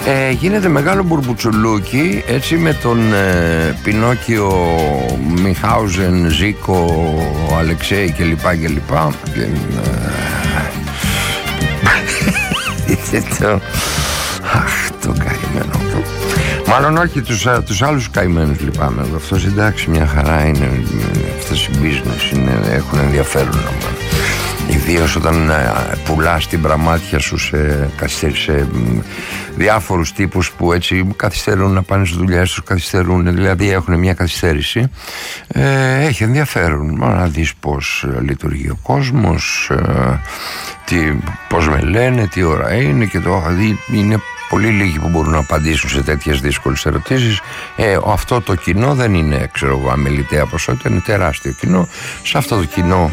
Γίνεται μεγάλο μπουρμπουτσουλούκι, έτσι, με τον Πινόκιο, Μιχάουζεν, Ζήκο, Αλεξέη κλπ. Αχ, το καημένο. Μάλλον όχι, τους άλλους καημένους λυπάμαι. Αυτός εντάξει, μια χαρά είναι. Αυτές οι business έχουν ενδιαφέρον. Ιδίως όταν πουλάς την πραμάτια σου σε διάφορους τύπους που έτσι καθυστερούν να πάνε στις δουλειές τους, καθυστερούν, δηλαδή έχουν μια καθυστέρηση. Έχει ενδιαφέρον να δεις πώς λειτουργεί ο κόσμος, πώς με λένε, τι ώρα είναι και είναι πολύ λίγοι που μπορούν να απαντήσουν σε τέτοιες δύσκολες ερωτήσεις. Αυτό το κοινό δεν είναι, ξέρω εγώ, αμεληταία ποσότητα, είναι τεράστιο κοινό. Σε αυτό το κοινό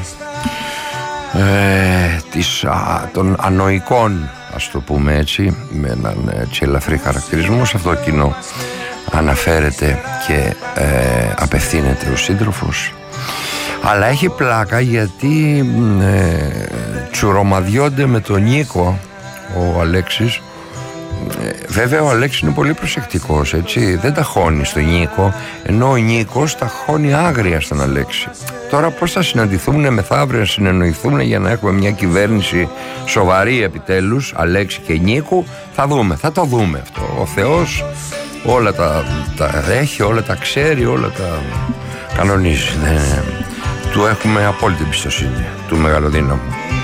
των ανοικών, ας το πούμε έτσι, με έναν έτσι ελαφρύ χαρακτηρισμό, σε αυτό το κοινό αναφέρεται και απευθύνεται ο σύντροφος. Αλλά έχει πλάκα γιατί τσουρομαδιώνται με τον Νίκο ο Αλέξης. Βέβαια ο Αλέξης είναι πολύ προσεκτικός, έτσι, δεν τα χώνει στον Νίκο, ενώ ο Νίκος τα χώνει άγρια στον Αλέξη. Τώρα πώς θα συναντηθούν μεθαύριο, να συνεννοηθούν για να έχουμε μια κυβέρνηση σοβαρή επιτέλους, Αλέξη και Νίκου, θα το δούμε αυτό. Ο Θεός όλα τα έχει, όλα τα ξέρει, όλα τα κανονίζει. Του έχουμε απόλυτη εμπιστοσύνη, του μεγαλοδύναμου.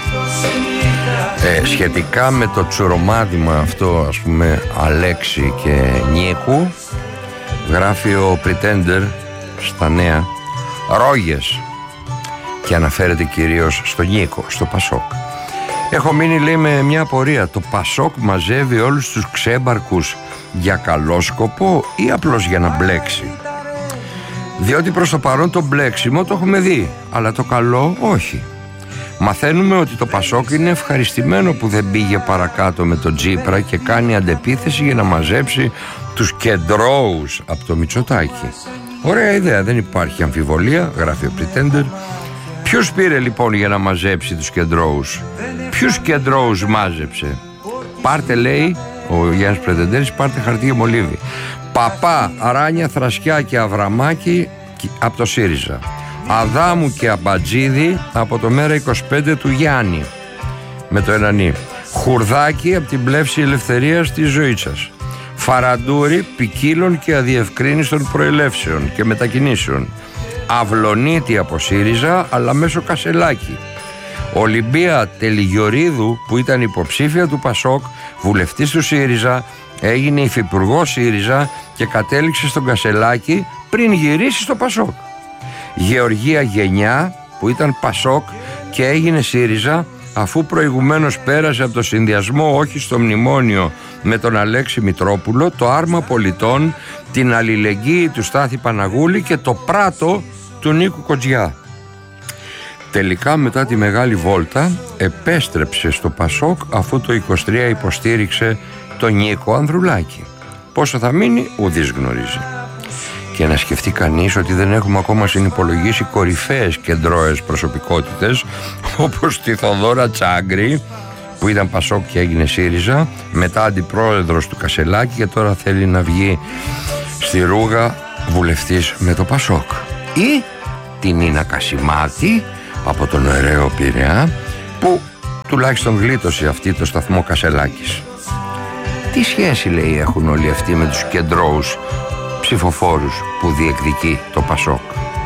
Σχετικά με το τσουρομάδημα αυτό, ας πούμε, Αλέξη και Νίκου, γράφει ο Pretender στα νέα ρόγες και αναφέρεται κυρίως στο Νίκο, στο Πασόκ. Έχω μείνει, λέει, με μια απορία. Το Πασόκ μαζεύει όλους τους ξέμπαρκους για καλό σκοπό ή απλώς για να μπλέξει? Διότι προς το παρόν το μπλέξιμο το έχουμε δει, αλλά το καλό όχι. Μαθαίνουμε ότι το Πασόκ είναι ευχαριστημένο που δεν πήγε παρακάτω με τον Τσίπρα και κάνει αντεπίθεση για να μαζέψει τους κεντρώους από το Μητσοτάκη. Ωραία ιδέα, δεν υπάρχει αμφιβολία, γράφει ο Pretender. Ποιους πήρε λοιπόν για να μαζέψει τους κεντρώους? Ποιους κεντρώους μάζεψε? Πάρτε, λέει ο Γιάννης Πρετεντέρης, πάρτε χαρτί και μολύβι. Παπά, Ράνια, Θρασκιά και Αβραμάκη από το ΣΥΡΙΖΑ. Αδάμου και Αμπατζίδη από το Μέρα 25 του Γιάννη με το Ενανή. Χουρδάκι από την Πλεύση Ελευθερίας της Ζωήτσας. Φαραντούρη ποικίλων και αδιευκρίνιστων προελεύσεων και μετακινήσεων. Αυλονίτη από ΣΥΡΙΖΑ αλλά μέσω Κασελάκη. Ολυμπία Τελιγιορίδου που ήταν υποψήφια του Πασόκ, βουλευτής του ΣΥΡΙΖΑ, έγινε υφυπουργός ΣΥΡΙΖΑ και κατέληξε στον Κασελάκη πριν γυρίσει στο Πασόκ. Γεωργία Γενιά που ήταν Πασόκ και έγινε ΣΥΡΙΖΑ αφού προηγουμένως πέρασε από το συνδυασμό όχι στο μνημόνιο με τον Αλέξη Μητρόπουλο, το άρμα πολιτών, την αλληλεγγύη του Στάθη Παναγούλη και το πράτο του Νίκου Κοτζιά. Τελικά μετά τη μεγάλη βόλτα επέστρεψε στο Πασόκ αφού το 23 υποστήριξε τον Νίκο Ανδρουλάκη. Πόσο θα μείνει ουδής γνωρίζει. Και να σκεφτεί κανείς ότι δεν έχουμε ακόμα συνυπολογίσει κορυφαίες κεντρώες προσωπικότητες όπως τη Θοδόρα Τσάγκρη που ήταν Πασόκ και έγινε ΣΥΡΙΖΑ, μετά αντιπρόεδρος του Κασελάκη και τώρα θέλει να βγει στη ρούγα βουλευτής με το Πασόκ. Ή την Νίνα Κασιμάτη από τον ωραίο Πειραιά που τουλάχιστον γλίτωσε αυτή το σταθμό Κασελάκης. Τι σχέση, λέει, έχουν όλοι αυτοί με τους κεντρώους ψηφοφόρους που διεκδικεί το Πασόκ?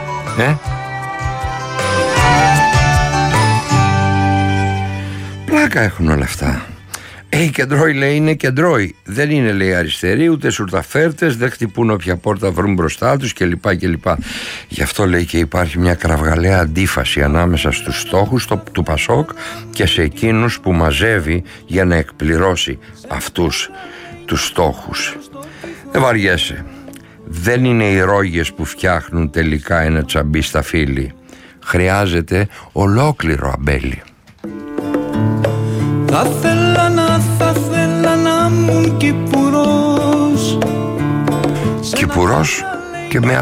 Πλάκα έχουν όλα αυτά. Οι κεντρώοι, λέει, είναι κεντρώοι. Δεν είναι, λέει, αριστεροί ούτε σουρταφέρτες, δεν χτυπούν όποια πόρτα βρουν μπροστά τους κλπ. Γι' αυτό, λέει, και υπάρχει μια κραυγαλαία αντίφαση ανάμεσα στους στόχους του Πασόκ και σε εκείνους που μαζεύει για να εκπληρώσει αυτούς τους στόχους. Δεν βαριέσαι. Δεν είναι οι ρόγες που φτιάχνουν τελικά ένα τσαμπί στα φύλλη. Χρειάζεται ολόκληρο αμπέλι. Θα θέλα να μουν Κυπουρός. Κυπουρός και με